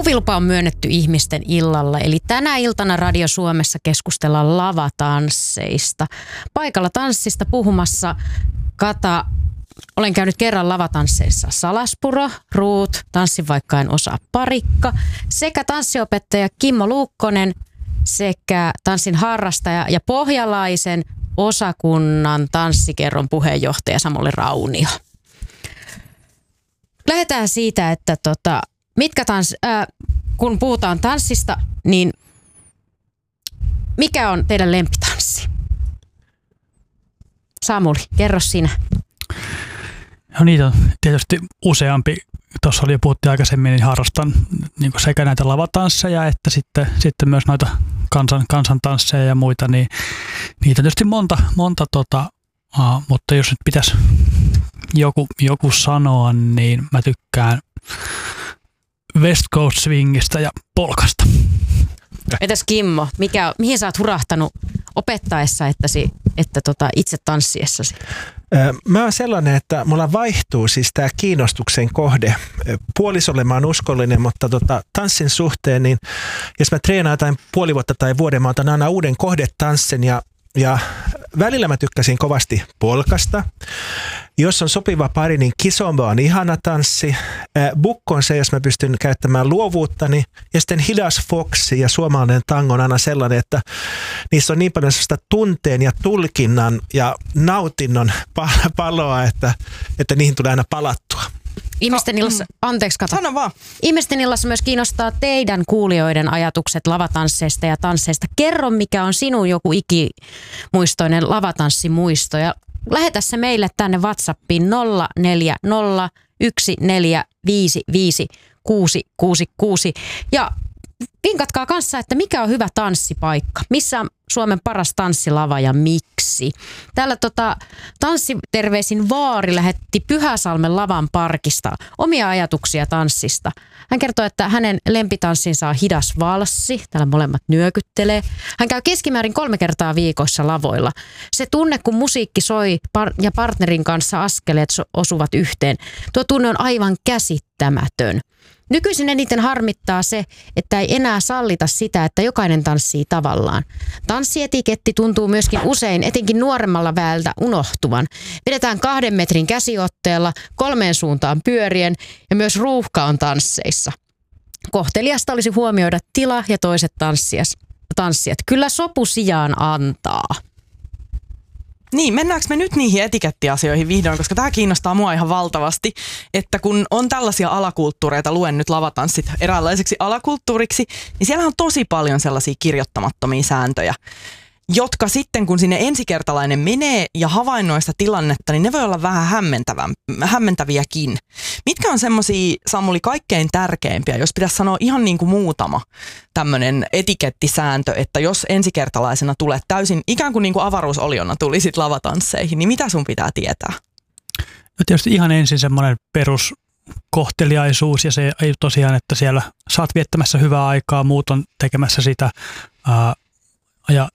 Puhuvilupa on myönnetty ihmisten illalla, eli tänä iltana Radio Suomessa keskustellaan lavatansseista. Paikalla tanssista puhumassa Kata. Olen käynyt kerran lavatansseissa Salaspuro, Ruut, Tanssin vaikka en osaa Parikka, sekä tanssiopettaja Kimmo Luukkonen sekä tanssin harrastaja ja pohjalaisen osakunnan tanssikerron puheenjohtaja Samuli Raunio. Lähdetään siitä, että kun puhutaan tanssista, niin mikä on teidän lempitanssi? Samuli, kerro sinä. No niitä on tietysti useampi. Tuossa oli jo puhuttiin aikaisemmin, niin harrastan niin sekä näitä lavatansseja että sitten myös noita kansantansseja ja muita. Niin, niitä on tietysti monta mutta jos nyt pitäisi joku sanoa, niin mä tykkään West Coast Swingistä ja polkasta. Entäs Kimmo, mihin sä oot hurahtanut opettaessa että itse tanssiessasi? Mä oon sellainen, että mulla vaihtuu siis tää kiinnostuksen kohde. Puolisolle mä oon uskollinen, mutta tanssin suhteen, niin jos mä treenaan jotain puoli vuotta tai vuoden, mä otan aina uuden kohdetanssin ja välillä mä tykkäsin kovasti polkasta. Jos on sopiva pari, niin kizomba on ihana tanssi. Bukko on se, jos mä pystyn käyttämään luovuuttani. Ja sitten hidas foxi ja suomalainen tango on aina sellainen, että niissä on niin paljon sellaista tunteen ja tulkinnan ja nautinnon paloa, että niihin tulee aina palattua. Ihmisten illassa, anteeksi Kata. Sano vaan. Ihmisten illassa myös kiinnostaa teidän kuulijoiden ajatukset lavatansseista ja tansseista. Kerro, mikä on sinun joku ikimuistoinen lavatanssimuisto ja lähetä se meille tänne WhatsAppiin 0401555666 ja vinkatkaa kanssa, että mikä on hyvä tanssipaikka, missä on Suomen paras tanssilava ja miksi. Täällä tanssiterveisin Vaari lähetti Pyhäsalmen lavan parkista omia ajatuksia tanssista. Hän kertoo, että hänen lempitanssinsa on hidas valssi, täällä molemmat nyökyttelee. Hän käy keskimäärin 3 kertaa viikossa lavoilla. Se tunne, kun musiikki soi ja partnerin kanssa askeleet osuvat yhteen, tuo tunne on aivan käsittämätön. Nykyisin eniten harmittaa se, että ei enää sallita sitä, että jokainen tanssii tavallaan. Tanssietiketti tuntuu myöskin usein, etenkin nuoremmalla väeltä, unohtuvan. Pidetään 2 metrin käsiotteella, 3 suuntaan pyörien ja myös ruuhka on tansseissa. Kohteliasta olisi huomioida tila ja toiset tanssijat. Kyllä sopu sijaan antaa. Niin, mennäänkö me nyt niihin etikettiasioihin vihdoin, koska tämä kiinnostaa mua ihan valtavasti, että kun on tällaisia alakulttuureita, luen nyt lavatanssit eräänlaiseksi alakulttuuriksi, niin siellä on tosi paljon sellaisia kirjoittamattomia sääntöjä, jotka sitten kun sinne ensikertalainen menee ja havainnoista tilannetta, niin ne voi olla vähän hämmentäviäkin. Mitkä on semmoisia, Samuli, kaikkein tärkeimpiä, jos pitäisi sanoa ihan niin kuin muutama tämmöinen etikettisääntö, että jos ensikertalaisena tulet täysin ikään kuin avaruusoliona tulisit lavatansseihin, niin mitä sun pitää tietää? No tietysti ihan ensin semmoinen peruskohteliaisuus ja se ei tosiaan, että siellä saat viettämässä hyvää aikaa, muut on tekemässä sitä ja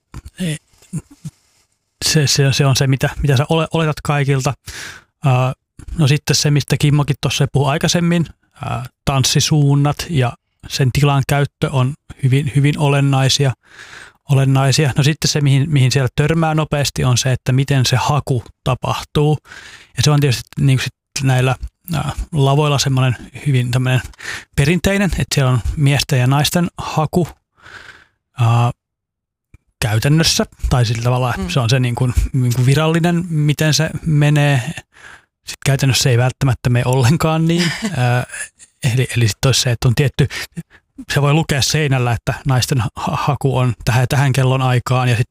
se on se, mitä sä oletat kaikilta. No sitten se, mistä Kimmokin tuossa puhui aikaisemmin, tanssisuunnat ja sen tilan käyttö on hyvin, hyvin olennaisia. No sitten se, mihin siellä törmää nopeasti, on se, että miten se haku tapahtuu. Ja se on tietysti niin kuin näillä lavoilla semmoinen hyvin tämmöinen perinteinen, että siellä on miesten ja naisten haku käytännössä, tai sillä tavalla se on se niin kuin virallinen, miten se menee. Sitten käytännössä ei välttämättä mene ollenkaan niin. Eli sitten olisi se, että on tietty, se voi lukea seinällä, että naisten haku on tähän kellon aikaan, ja sitten